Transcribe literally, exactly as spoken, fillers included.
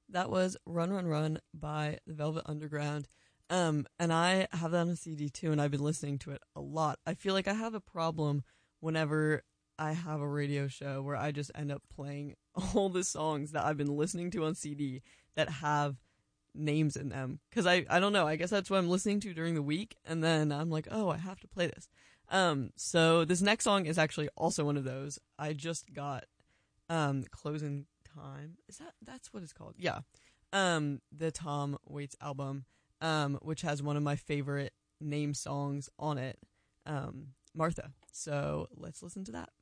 That was Run Run Run by the Velvet Underground. Um, and I have that on a C D too, and I've been listening to it a lot. I feel like I have a problem whenever I have a radio show where I just end up playing all the songs that I've been listening to on C D that have names in them. Because I, I don't know, I guess that's what I'm listening to during the week, and then I'm like, oh, I have to play this. Um, so this next song is actually also one of those. I just got um, Closing Time. Is that, that's what it's called? Yeah. Um, the Tom Waits album, um, which has one of my favorite name songs on it, um, Martha. So let's listen to that.